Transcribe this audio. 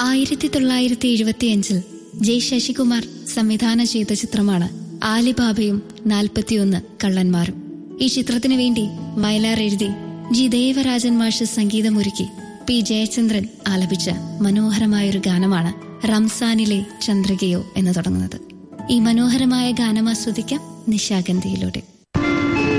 1975 J Sasikumar സംവിധാനം ചെയ്ത ചിത്രമാണ് ആലിബാബയും 41 കള്ളന്മാരും. ഈ ചിത്രത്തിനു വേണ്ടി വയലാർ എഴുതി ജി ദേവരാജൻ മാഷ് സംഗീതമൊരുക്കി പി ജയചന്ദ്രൻ ആലപിച്ച മനോഹരമായൊരു ഗാനമാണ് റംസാനിലെ ചന്ദ്രികയോ എന്ന് തുടങ്ങുന്നത്. ഈ മനോഹരമായ ഗാനം ആസ്വദിക്കാം നിശാഗന്ധിയിലൂടെ.